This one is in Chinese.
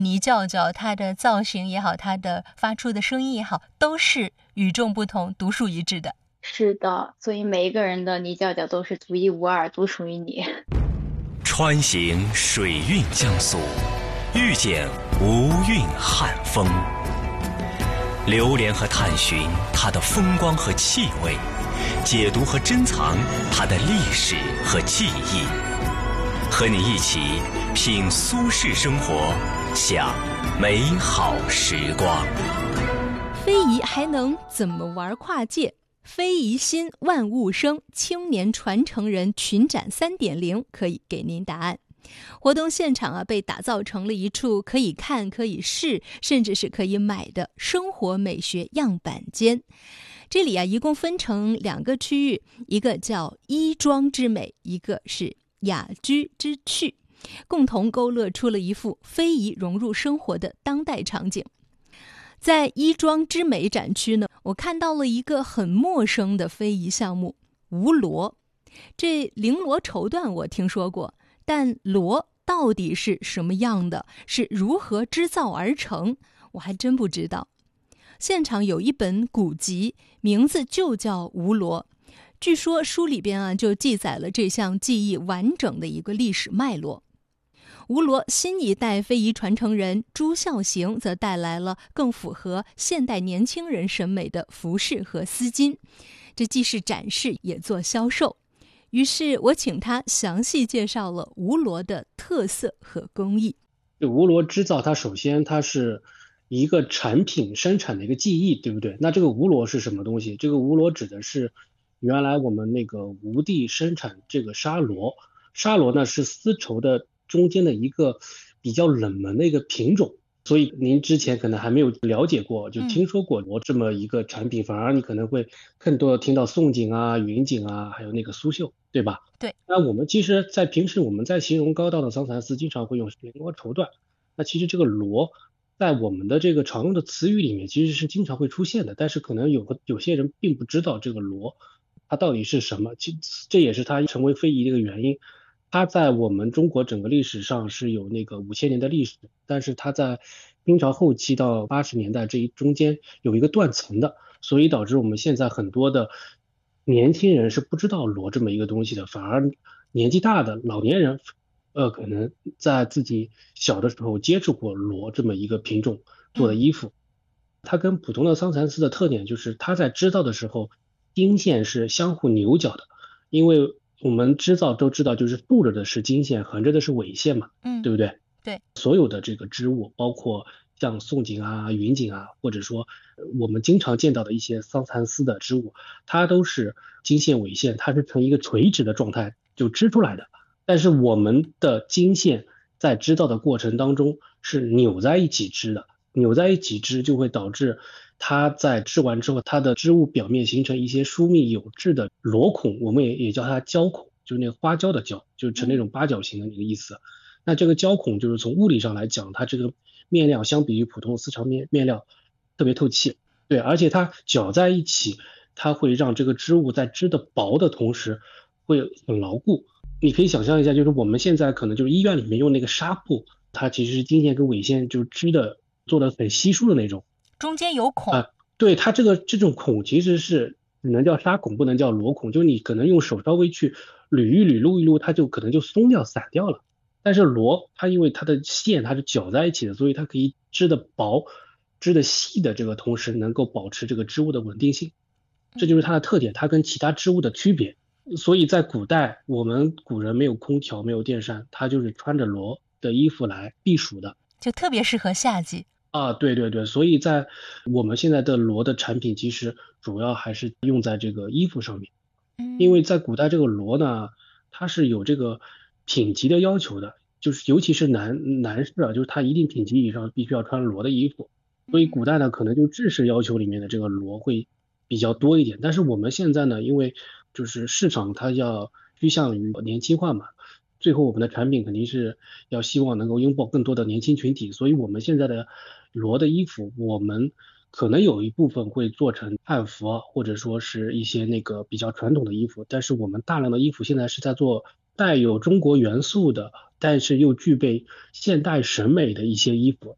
泥教教它的造型也好，它的发出的声音也好，都是与众不同、独树一帜的。 是的，所以每一个人的泥教教都是独一无二，独属于你。 穿行水韵江苏，遇见无韵汉风。流连和探寻它的风光和气味，解读和珍藏它的历史和记忆，和你一起品苏式生活，享美好时光。 非遗还能怎么玩跨界？非遗新万物生青年传承人群展 3.0 可以给您答案。活动现场被打造成了一处可以看、可以试，甚至是可以买的生活美学样板间。这里一共分成2个区域，一个叫衣装之美，一个是雅居之趣，共同勾勒出了一幅非遗融入生活的当代场景。在衣装之美展区呢，我看到了一个很陌生的非遗项目——吴罗。这绫罗绸缎我听说过，但罗到底是什么样的，是如何织造而成，我还真不知道。现场有一本古籍，名字就叫吴罗。据说书里边就记载了这项技艺完整的一个历史脉络。吴罗新一代非遗传承人朱孝行则带来了更符合现代年轻人审美的服饰和丝巾，这既是展示也做销售。于是我请他详细介绍了吴罗的特色和工艺。 吴罗织造它首先它是一个产品生产的一个技艺，对不对？那这个吴罗是什么东西？这个吴罗指的是原来我们那个吴地生产这个纱罗，纱罗呢是丝绸的中间的一个比较冷门的一个品种，所以您之前可能还没有了解过，就听说过罗这么一个产品，反而你可能会更多的听到宋锦啊、云锦啊，还有那个苏绣，对吧？ 对。 那我们其实在平时我们在形容高档的桑蚕丝，经常会用绫罗绸缎。那其实这个罗在我们的这个常用的词语里面其实是经常会出现的，但是可能有些人并不知道这个罗它到底是什么，这也是它成为非遗的一个原因。它在我们中国整个历史上是有那个5000年的历史，但是它在明朝后期到80年代这一中间有一个断层的，所以导致我们现在很多的年轻人是不知道罗这么一个东西的，反而年纪大的老年人可能在自己小的时候接触过罗这么一个品种做的衣服。它跟普通的桑蚕丝的特点就是它在织造的时候经线是相互扭角的，因为我们织造都知道，就是竖着的是经线，横着的是纬线嘛，对不对？ 对。 所有的这个织物，包括像宋锦啊、云锦啊，或者说我们经常见到的一些桑蚕丝的织物，它都是经线纬线，它是呈一个垂直的状态就织出来的。但是我们的经线在织造的过程当中是扭在一起织的，扭在一起织就会导致它在织完之后，它的织物表面形成一些疏密有致的螺孔，我们也叫它胶孔，就是那个花椒的椒，就成那种八角形的那个意思。那这个胶孔就是从物理上来讲，它这个面料相比于普通丝绸面料特别透气，对，而且它搅在一起，它会让这个织物在织的薄的同时会很牢固。你可以想象一下，就是我们现在可能就是医院里面用那个纱布，它其实是经线跟纬线就织的做的很稀疏的那种， 中间有孔对，它这种孔其实是只能叫纱孔，不能叫螺孔，就是你可能用手稍微去捋一捋、撸一撸，它就可能就松掉、散掉了。但是螺它因为它的线它是搅在一起的，所以它可以织的薄、织的细的这个同时能够保持这个织物的稳定性，这就是它的特点，它跟其他织物的区别。所以在古代，我们古人没有空调，没有电扇，他就是穿着罗的衣服来避暑的， 就特别适合夏季对对对，所以在我们现在的罗的产品，其实主要还是用在这个衣服上面。因为在古代这个罗呢，它是有这个品级的要求的，就是尤其是男士就是他一定品级以上必须要穿罗的衣服。所以古代呢，可能就制式要求里面的这个罗会比较多一点。但是我们现在呢，因为就是市场它要趋向于年轻化嘛，最后我们的产品肯定是要希望能够拥抱更多的年轻群体，所以我们现在的罗的衣服，我们可能有一部分会做成汉服或者说是一些那个比较传统的衣服，但是我们大量的衣服现在是在做带有中国元素的，但是又具备现代审美的一些衣服，